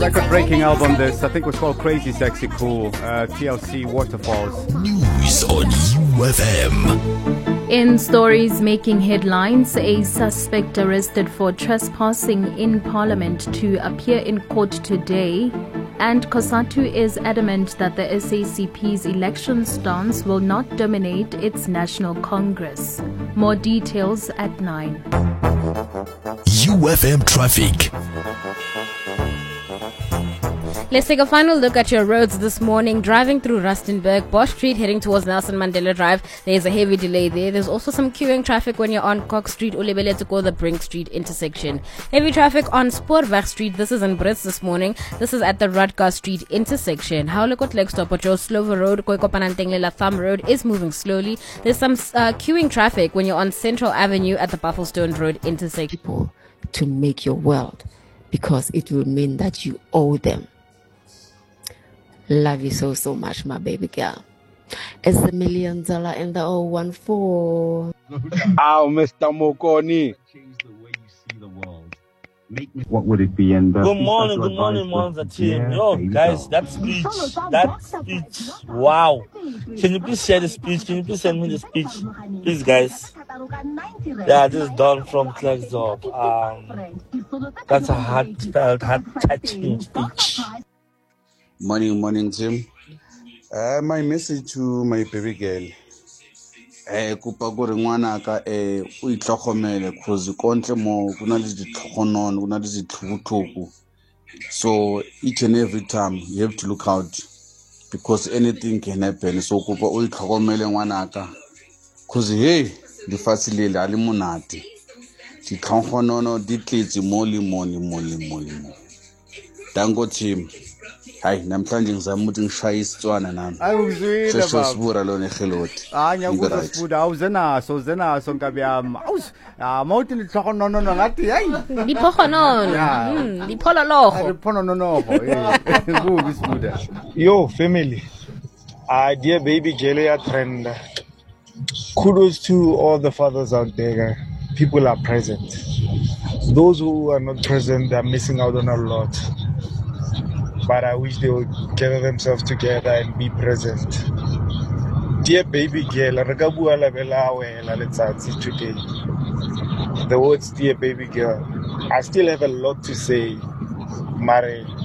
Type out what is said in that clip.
record-breaking album this. I think it was called Crazy Sexy Cool. TLC Waterfalls. News on UFM. In stories making headlines, a suspect arrested for trespassing in Parliament to appear in court today. And COSATU is adamant that the SACP's election stance will not dominate its National Congress. More details at 9. UFM Traffic. Let's take a final look at your roads this morning. Driving through Rustenburg, Bosch Street heading towards Nelson Mandela Drive. There's a heavy delay there. There's also some queuing traffic when you're on Cox Street, Ulebele to go the Brink Street intersection. Heavy traffic on Spoorweg Street. This is in Brits this morning. This is at the Rutger Street intersection. Haulekot Legstop at your Slover Road, Koikopanantenglela Thumb Road is moving slowly. There's some queuing traffic when you're on Central Avenue at the Bufflestone Road intersection. People to make your world, because it will mean that you owe them. Love you so much, my baby girl. It's the $1 million in the 014. Oh, Mr. Mokoni. Change the way you see the world. What would it be? And good morning, Monza team. Yo, guys, that speech, wow. Can you please share the speech? Can you please send me the speech? Please, guys. Yeah, this is Don from Klerksdorp. That's a heartfelt, heart-touching speech. Morning, team. My message to my baby girl. Kupa gore ngwana ka o itlhokomele cause kontle mo kuna le ditlhogonono kuna le ditlhogotlhoko. So each and every time you have to look out because anything can happen. So kupa o itlhokomele ngwana ka cause hey di facilele a le monate. Ditlhogonono di tletse mo le mo. Dango team. Hayi namhlanje ngizama ukuthi ngishaye isitswana nami. Ayuzwile baba. Sesibura lo neheloti. Ngiyakuzwa awuzenaso nkabi yami. Mawuthi nihlokhonono ngathi hayi. Liphokonono. Lipholologo. Liphononono. Kubi sibuda. Yo family. Dear baby Jelly trend. Kudos to all the fathers out there. People are present. Those who are not present, they are missing out on a lot. But I wish they would gather themselves together and be present. Dear baby girl, today. The words dear baby girl. I still have a lot to say. Mare,